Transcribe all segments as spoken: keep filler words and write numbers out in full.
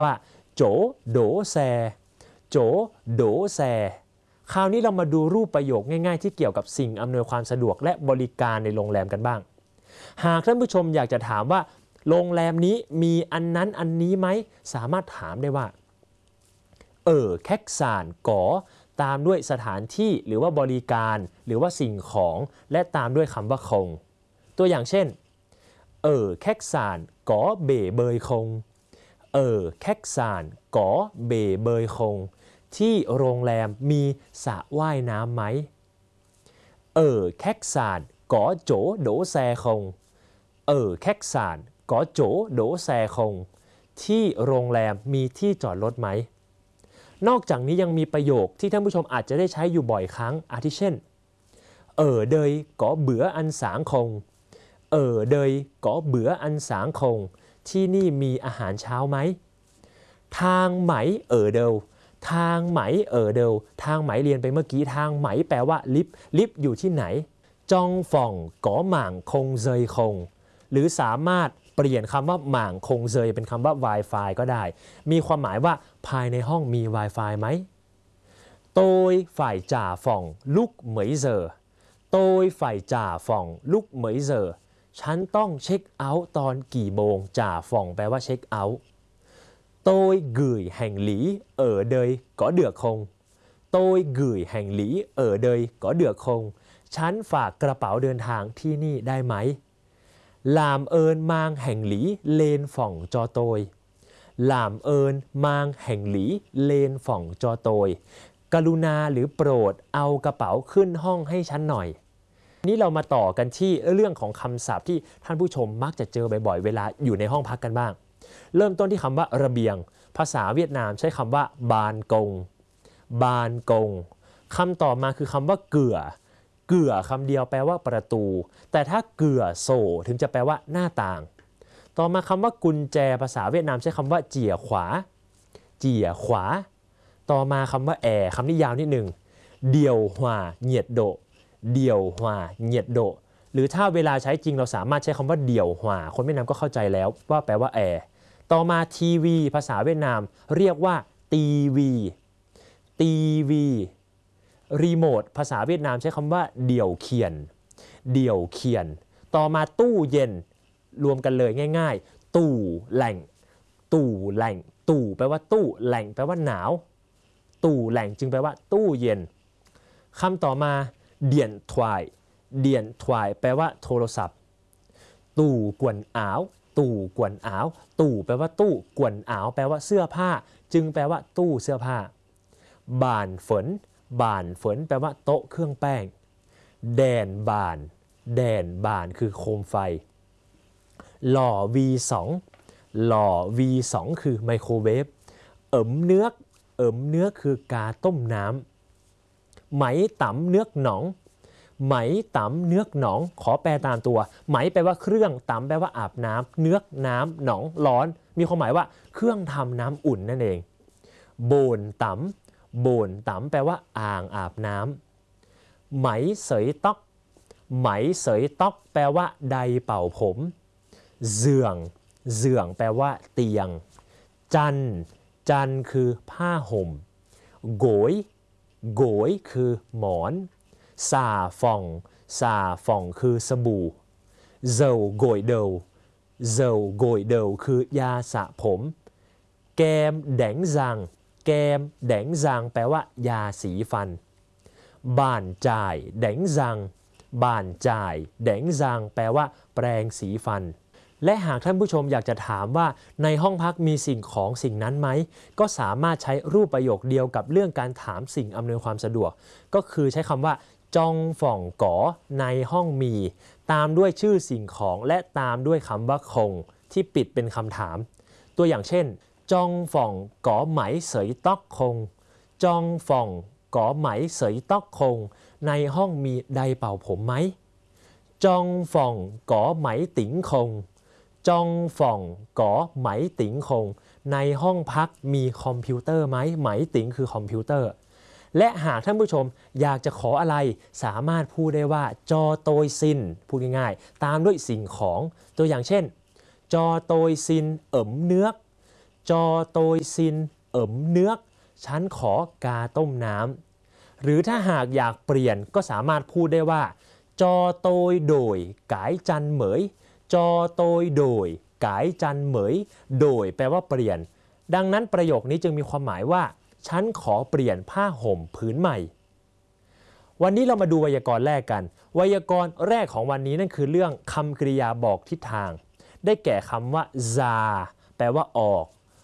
ว่าโจโดแซโจโดแซคราวนี้เรามาดูรูปประโยคง่ายๆที่เกี่ยวกับสิ่งอำนวยความสะดวกและบริการในโรงแรมกันบ้างหากท่านผู้ชมอยากจะถามว่าโรงแรมนี้มีอันนั้นอันนี้ไหมสามารถถามได้ว่าเออแคกซานก๋อตามด้วยสถานที่หรือว่าบริการหรือว่าสิ่งของและตามด้วยคำว่าคงตัวอย่างเช่นเออแคกซานก๋อเบเบยคงเออแคกซานก๋อเบเบยคงที่โรงแรมมีสระว่ายน้ำไหมเออแคกซานก๋อโจโดแซคงเออแคกซานก๋อโจโดแซคงที่โรงแรมมีที่จอดรถไหมนอกจากนี้ยังมีประโยคที่ท่านผู้ชมอาจจะได้ใช้อยู่บ่อยครั้งอาทิเช่นเออเดยก๋อเบืออันสางคงเออเดยก๋อเบืออันสางคงที่นี่มีอาหารเช้าไหมทางไหมเออเดวทางไหมเออเดวทางไหมเรียนไปเมื่อกี้ทางไหมแปลว่าลิฟต์ลิฟต์อยู่ที่ไหนจองฟ่องก๋อหม่างคงเซยคงหรือสามารถเปลี่ยนคำว่าหม่างคงเซยเป็นคำว่า Wi-Fi ก็ได้มีความหมายว่าภายในห้องมี Wi-Fi ไหมโตยฝ่ายจ่าฟ่องลุกเหมยเซอโตยฝ่ายจ่าฟ่องลุกเหมยเซอฉันต้องเช็คเอาท์ตอนกี่โมงจ่าฟ่องแปลว่าเช็คเอาท์โตยกื่ยแห่งหลีเอ๋อเดยก็เดือกคงโตยกื่ยแห่งหลีเอ๋อเดยก็เดือกคงฉันฝากกระเป๋าเดินทางที่นี่ได้ไหมลามเอินมางแห่งหลีเลนฝ่องจอโตยลามเอินมางแห่งหลีเลนฝ่องจอโตยกรุณาหรือโปรดเอากระเป๋าขึ้นห้องให้ฉันหน่อยนี้เรามาต่อกันที่เรื่องของคำศัพท์ที่ท่านผู้ชมมักจะเจอบ่อยๆเวลาอยู่ในห้องพักกันบ้างเริ่มต้นที่คำว่าระเบียงภาษาเวียดนามใช้คำว่าบานกงบานกงคำต่อมาคือคำว่าเกื่อเกื่อคำเดียวแปลว่าประตูแต่ถ้าเกื่อโซถึงจะแปลว่าหน้าต่างต่อมาคำว่ากุญแจภาษาเวียดนามใช้คำว่าเจี่ยขวาเจี่ยขวาต่อมาคำว่าแอร์คำนี้ยาวนิดหนึ่งเดี่ยวหว่าเหยียดโดเดี่ยวหว่าเหยียดโดหรือถ้าเวลาใช้จริงเราสามารถใช้คำว่าเดี่ยวหว่าคนเวียดนามก็เข้าใจแล้วว่าแปลว่าแอร์ต่อมาทีวีภาษาเวียดนามเรียกว่าตีวีตีวีรีโมทภาษาเวียดนามใช้คำว่าเดี่ยวเขียนเดี่ยวเขียนต่อมาตู้เย็นรวมกันเลยง่ายๆตู้แหล่งตู้แหล่งตู้แปลว่าตู้แหล่งแปลว่าหนาวตู้แหล่งจึงแปลว่าตู้เย็นคำต่อมาเดียนทวายเดียนทวายแปลว่าโทรศัพท์ตู้กวนอ้าวตู้กวนอ้าวตู้แปลว่าตู้กวนอ้าวแปลว่าเสื้อผ้าจึงแปลว่าตู้เสื้อผ้าบานฝนบานฝนแปลว่าโต๊ะเครื่องแป้งแดนบานแดนบานคือโคมไฟหล่อ วี สอง หล่อ วี สอง คือไมโครเวฟเอิ๋มเนื้อเอิ๋มเนื้อคือกาต้มน้ำไหมต๋ำเนื้อหนองไหมต๋ำเนื้อหนองขอแปลตามตัวไหมแปลว่าเครื่องต๋ำแปลว่าอาบน้ำเนื้อน้ำหนองร้อนมีความหมายว่าเครื่องทำน้ำอุ่นนั่นเองโบนต๋ำโบนต๋ำแปลว่าอ่างอาบน้ำไหมเสยต๊อกไหมเสยต๊อกแปลว่าไดเป่าผมเสื่องเสื่องแปลว่าเตียงจันจันคือผ้าห่มโกยโกยคือหมอนซาฟองซาฟองคือสบู่เซลโกยเดลเซลโกยเดลคือยาสระผมแกมแดงซังแกมแดงซังแปลว่ายาสีฟันบ้านจ่ายแดงซังบ้านจ่ายแดงซังแปลว่าแปรงสีฟันและหากท่านผู้ชมอยากจะถามว่าในห้องพักมีสิ่งของสิ่งนั้นไหมก็สามารถใช้รูปประโยคเดียวกับเรื่องการถามสิ่งอำนวยความสะดวกก็คือใช้คำว่าจองฟ่องก๋อในห้องมีตามด้วยชื่อสิ่งของและตามด้วยคำว่าคงที่ปิดเป็นคำถามตัวอย่างเช่นจองฟ่องก๋อไหมเสยต๊อกคงจองฟ่องก๋อไหมเสยต๊อกคงในห้องมีไดเป่าผมไหมจองฟ่องก๋อไหมติ๋งคงจองฟ่องก๋อไหมติ๋งคงในห้องพักมีคอมพิวเตอร์ไหมไหมติ๋งคือคอมพิวเตอร์และหากท่านผู้ชมอยากจะขออะไรสามารถพูดได้ว่าจอโตยซินพูดง่ายๆตามด้วยสิ่งของตัวอย่างเช่นจอโตยซินเอิ๋มเนื้อจอโตยซินเอิมเนื้อกฉันขอกาต้มน้ำหรือถ้าหากอยากเปลี่ยนก็สามารถพูดได้ว่าจอโตยโดยกายจันเหมยจอโตยโดยกายจันเหมยโดยแปลว่าเปลี่ยนดังนั้นประโยคนี้จึงมีความหมายว่าฉันขอเปลี่ยนผ้าห่มผืนใหม่วันนี้เรามาดูไวยากรณ์แรกกันไวยากรณ์แรกของวันนี้นั่นคือเรื่องคำกริยาบอกทิศทางได้แก่คำว่า za แปลว่าออก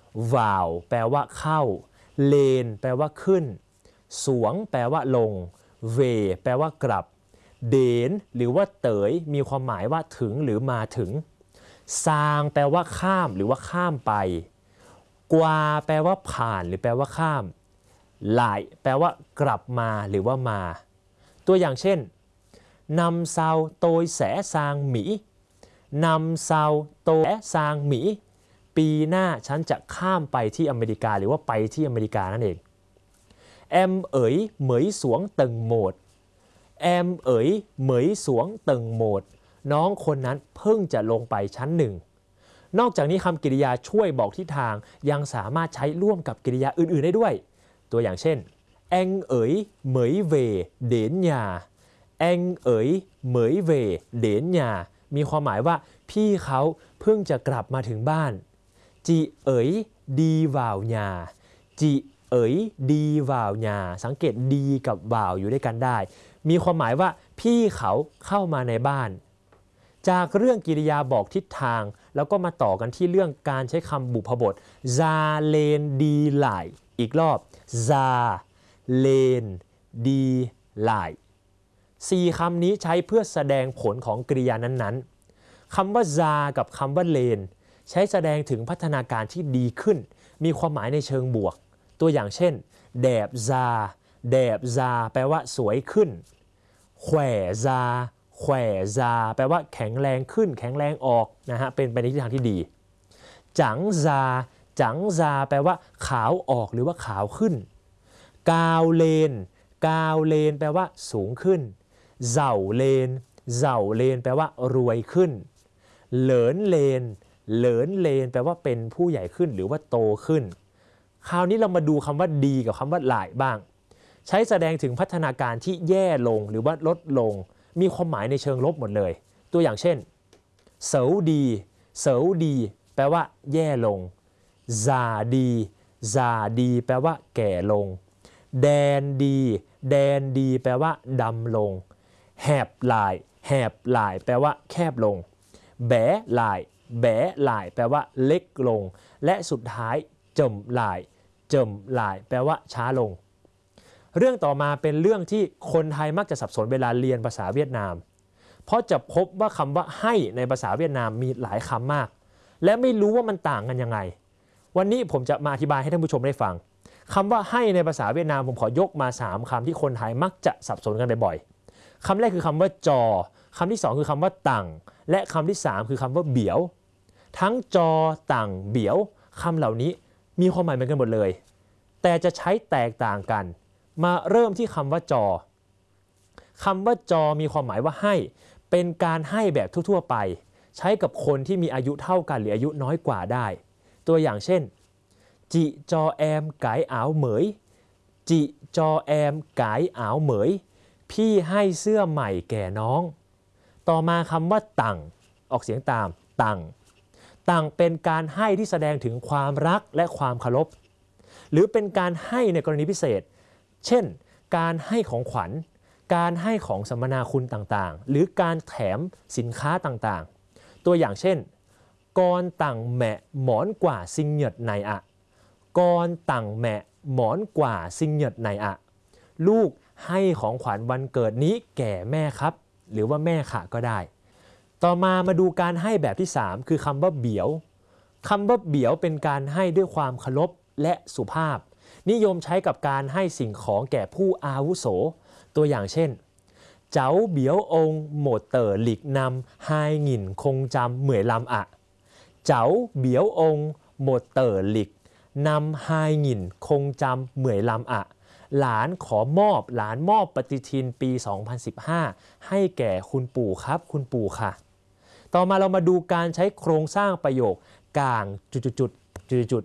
vow แปลว่าเข้า เลน แปลว่าขึ้นสวงแปลว่าลง เว แปลว่ากลับเดนหรือว่าเต๋ยมีความหมายว่าถึงหรือมาถึงซางแปลว่าข้ามหรือว่าข้ามไปกวาแปลว่าผ่านหรือแปลว่าข้ามหลายแปลว่ากลับมาหรือว่ามาตัวอย่างเช่นนำเซาโตยแสซางหมีนำเซาโตยแสซางหมีปีหน้าฉันจะข้ามไปที่อเมริกาหรือว่าไปที่อเมริกานั่นเองแอมเอ๋ยเหมยสวงเติงโหมดแอมเอ๋ยเหมยสวงเติงโหมดน้องคนนั้นเพิ่งจะลงไปชั้นหนึ่งนอกจากนี้คำกริยาช่วยบอกทิศทางยังสามารถใช้ร่วมกับกริยาอื่นๆได้ด้วยตัวอย่างเช่นแองเอ๋ยเหมยเวเดนยาแองเอ๋ยเหมยเวเดนยามีความหมายว่าพี่เขาเพิ่งจะกลับมาถึงบ้านจีเอ๋ยดีวาวยาจีเอ๋ยดีวาวยาสังเกตดีกับวาวอยู่ด้วยกันได้มีความหมายว่าพี่เขาเข้ามาในบ้านจากเรื่องกริยาบอกทิศทางแล้วก็มาต่อกันที่เรื่องการใช้คำบุพบท za เลนดีหลายอีกรอบ za เลนดีหลายสี่คำนี้ใช้เพื่อแสดงผลของกริยานั้นๆคำว่า za กับคำว่าเลนใช้แสดงถึงพัฒนาการที่ดีขึ้นมีความหมายในเชิงบวกตัวอย่างเช่นแดบ za แดบ za แปลว่าสวยขึ้นแขว่ za แขว่ za แปลว่าแข็งแรงขึ้นแข็งแรงออกนะฮะเป็นไปในทิศทางที่ดีจัง za จัง za แปลว่าขาวออกหรือว่าขาวขึ้นกาวเลนกาวเลนแปลว่าสูงขึ้นเจ้าเลนเจ้าเลนแปลว่ารวยขึ้นเหลินเลนเหลินเลนแปลว่าเป็นผู้ใหญ่ขึ้นหรือว่าโตขึ้นคราวนี้เรามาดูคำว่าดีกับคำว่าหลายบ้างใช้แสดงถึงพัฒนาการที่แย่ลงหรือว่าลดลงมีความหมายในเชิงลบหมดเลยตัวอย่างเช่นเสาดีเสาดีแปลว่าแย่ลงซาดีซาดีแปลว่าแก่ลงแดนดีแดนดีแปลว่าดำลงแหบหลายแหบหลายแปลว่าแคบลงแบ๋หลายแบ๋หลายแปลว่าเล็กลงและสุดท้ายเจิมหลายเจิมหลายแปลว่าช้าลงเรื่องต่อมาเป็นเรื่องที่คนไทยมักจะสับสนเวลาเรียนภาษาเวียดนามเพราะจะพบว่าคำว่าให้ในภาษาเวียดนามมีหลายคำมากและไม่รู้ว่ามันต่างกันยังไงวันนี้ผมจะมาอธิบายให้ท่านผู้ชมได้ฟังคำว่าให้ในภาษาเวียดนามผมขอยกมาสามคำที่คนไทยมักจะสับสนกันบ่อยๆคำแรกคือคำว่าจอคำที่สองคือคำว่าตังและคำที่สามคือคำว่าเบียวทั้งจอตังเบียวคำเหล่านี้มีความหมายเหมือนกันหมดเลยแต่จะใช้แตกต่างกันมาเริ่มที่คำว่าจอคำว่าจอมีความหมายว่าให้เป็นการให้แบบทั่วๆไปใช้กับคนที่มีอายุเท่ากันหรืออายุน้อยกว่าได้ตัวอย่างเช่นจิจอแอมไก่อ้าวเหมยจิจอแอมไก่อ้าวเหมยพี่ให้เสื้อใหม่แก่น้องต่อมาคำว่าตังออกเสียงตามตังตังเป็นการให้ที่แสดงถึงความรักและความเคารพหรือเป็นการให้ในกรณีพิเศษเช่นการให้ของขวัญการให้ของสัมมนาคุณต่างๆหรือการแถมสินค้าต่างๆตัวอย่างเช่นกอนตังแมะหมอนกว่าซิงเหยดในอะกอนตังแมะหมอนกว่าซิงเหยดในอะลูกให้ของขวัญวันเกิดนี้แก่แม่ครับหรือว่าแม่ค่ะก็ได้ต่อมามาดูการให้แบบที่สามคือคำว่าเบียวคำว่าเบียวเป็นการให้ด้วยความเคารพและสุภาพนิยมใช้กับการให้สิ่งของแก่ผู้อาวุโสตัวอย่างเช่นเจ้าเบียวองค์โหมดเต๋อหลีกนำไฮหงินคงจำเหมยลำอะเจ้าเบียวองค์โหมดเต๋อหลีกนำไฮหงินคงจำเหมยลำอะหลานขอมอบหลานมอบปฏิทินปีสองพันสิบห้าให้แก่คุณปู่ครับคุณปู่ค่ะต่อมาเรามาดูการใช้โครงสร้างประโยคกลางจุดๆจุด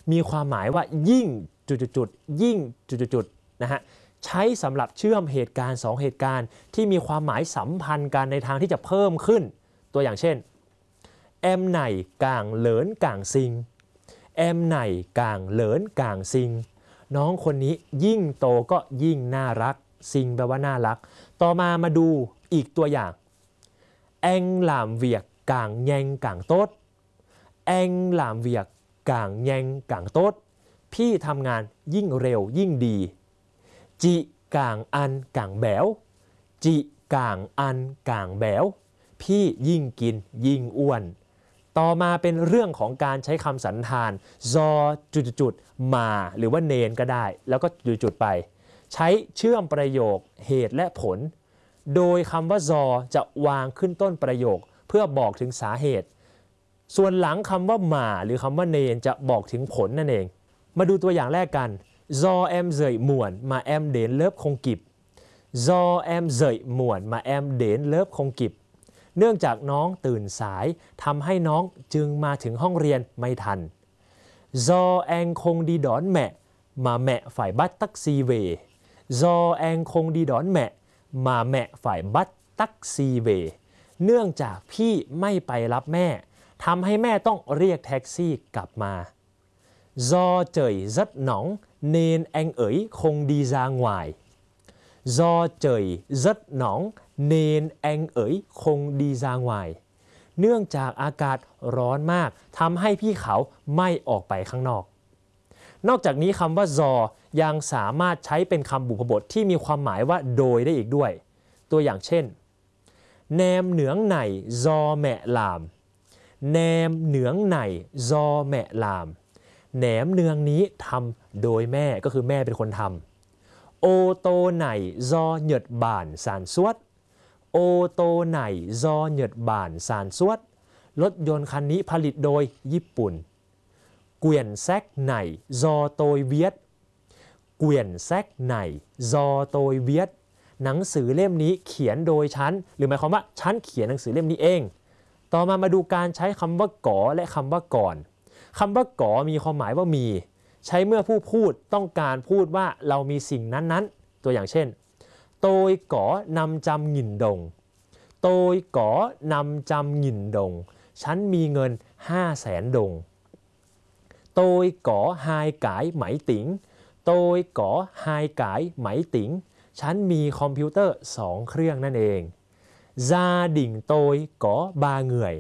มีความหมายว่ายิ่งจุดๆยิ่งจุดๆนะฮะใช้สำหรับเชื่อมเหตุการณ์สองเหตุการณ์ที่มีความหมายสัมพันธ์กันในทางที่จะเพิ่มขึ้นตัวอย่างเช่นแอมไหนก่างเหลินก่างซิงแอมไหนก่างเหลินก่างซิงน้องคนนี้ยิ่งโตก็ยิ่งน่ารักซิงแปลว่าน่ารักต่อมามาดูอีกตัวอย่างแองหลามเวียกก่างแยงก่างโต๊ดแองหลามเวียกก่างแยงก่างโต๊ดพี่ทำงานยิ่งเร็วยิ่งดีจิก่างอันก่างแบวจิก่างอันก่างแบวพี่ยิ่งกินยิ่งอ้วนต่อมาเป็นเรื่องของการใช้คำสันธานซอจุดๆมาหรือว่าเนนก็ได้แล้วก็จุดๆไปใช้เชื่อมประโยคเหตุและผลโดยคำว่าซอจะวางขึ้นต้นประโยคเพื่อบอกถึงสาเหตุส่วนหลังคำว่ามาหรือคำว่าเนนจะบอกถึงผลนั่นเองมาดูตัวอย่างแรกกันdo em dậy muộn mà em đến lớp không kịp do em dậy muộn mà em đến lớp không kịp เนื่องจากน้องตื่นสายทำให้น้องจึงมาถึงห้องเรียนไม่ทัน do em không đi đón mẹ mà mẹ phải bắt taxi về do em không đi đón mẹ mà mẹ phải bắt taxi về เนื่องจากพี่ไม่ไปรับแม่ทำให้แม่ต้องเรียกแท็กซี่กลับมาDo trời rất nóng nên anh ấy không đi ra ngoài. Do trời rất nóng nên anh ấy không đi ra ngoài. เนื่องจากอากาศร้อนมากทำให้พี่เขาไม่ออกไปข้างนอกนอกจากนี้คำว่า zò ยังสามารถใช้เป็นคำบุพบทที่มีความหมายว่าโดยได้อีกด้วยตัวอย่างเช่นแนมเหนืองไหน do mẹ làm แนมเหนืองไหน do mẹ làmแหนมเนืองนี้ทำโดยแม่ก็คือแม่เป็นคนทำโอโตไหน do Nhật Bản sản xuất โอโตไหน do Nhật Bản sản xuất รถยนต์คันนี้ผลิตโดยญี่ปุ่นเกวียนแซกไหน do tôi viết เกวียนแซกไหน do tôi viết หนังสือเล่มนี้เขียนโดยฉันหรือหมายความว่าฉันเขียนหนังสือเล่มนี้เองต่อมามาดูการใช้คำว่าก่อและคำว่าก่อนคำว่าก่อมีความหมายว่ามีใช้เมื่อผู้พูดต้องการพูดว่าเรามีสิ่งนั้นๆตัวอย่างเช่นโตยก่อนำจำหงินดงโตยก่อนำจำหงินดงฉันมีเงินห้าแสนดงโตยก่อไฮกายไหมติ๋งโตยก่อไฮกายไหมติ๋งฉันมีคอมพิวเตอร์สองเครื่องนั่นเองซาดิ่งโตยก่อบาเหงื่อย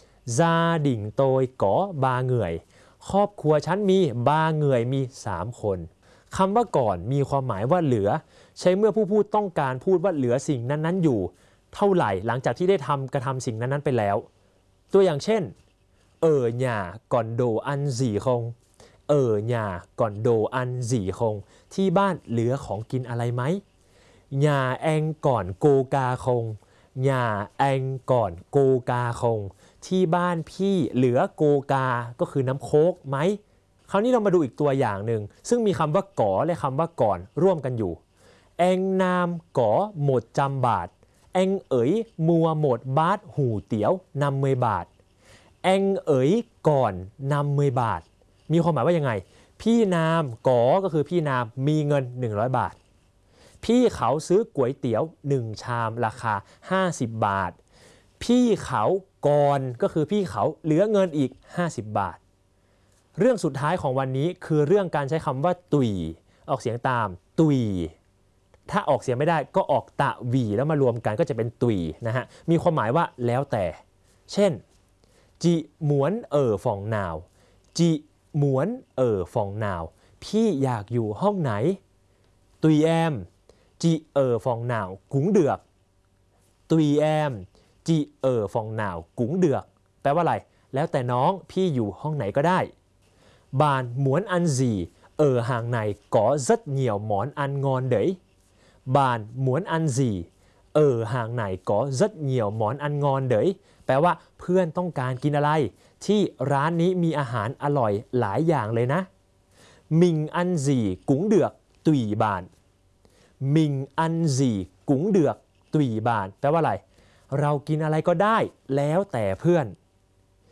Gia đình tôi có ba người ครอบครัวฉันมีบาเหงื่อยมีสามคนคำว่าก่อนมีความหมายว่าเหลือใช้เมื่อผู้พูดต้องการพูดว่าเหลือสิ่งนั้นๆอยู่เท่าไหร่หลังจากที่ได้ทำกระทำสิ่งนั้นๆไปแล้วตัวอย่างเช่นเออหย่าก่อนโดอันสี่คงเออหย่าก่อนโดอันสี่คงที่บ้านเหลือของกินอะไรไหมหย่าแองก่อนโกกาคงหย่าแองก่อนโกกาคงที่บ้านพี่เหลือโกกาก็คือน้ำโค้กไหมคราวนี้เรามาดูอีกตัวอย่างหนึ่งซึ่งมีคำว่าก่อและคำว่าก่อนร่วมกันอยู่แองนามก่อหมดจำบาทแองเอ๋ยมัวหมดบาทหูเตี๋ยวนำเมยบาทแองเอ๋ยก่อนนำเมยบาทมีความหมายว่ายังไงพี่นามก่อก็คือพี่นามมีเงินหนึ่งร้อยบาทพี่เขาซื้อก๋วยเตี๋ยวหนึ่งชามราคาห้าสิบบาทพี่เขาก่อนก็คือพี่เขาเหลือเงินอีกห้าสิบบาทเรื่องสุดท้ายของวันนี้คือเรื่องการใช้คำว่าตุยออกเสียงตามตุยถ้าออกเสียงไม่ได้ก็ออกตะวีแล้วมารวมกันก็จะเป็นตุยนะฮะมีความหมายว่าแล้วแต่เช่นจิหมวนเอ่อฟองนาวจิหมวนเอ่อฟองนาวพี่อยากอยู่ห้องไหนตุยแอมจิเอ่อฟองนาวกุ้งเดือกตุยแอมจีเออฟองหนาวกุ้งเดือกแปลว่าอะไรแล้วแต่น้องพี่อยู่ห้องไหนก็ได้บานหมวนอันจีเออห่างในก็rất nhiều món ăn ngon đấy บานหมวนอันจีเออห่างในก็ rất nhiều món ăn ngon đấy แปลว่าเพื่อนต้องการกินอะไรที่ร้านนี้มีอาหารอร่อยหลายอย่างเลยนะมิงอันจีกุ้งเดือกตุยบานมิงอันจีกุ้งเดือกตุยบานแปลว่าอะไรเรากินอะไรก็ได้แล้วแต่เพื่อน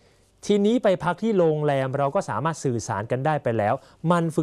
ทีนี้ไปพักที่โรงแรมเราก็สามารถสื่อสารกันได้ไปแล้วมันฝึก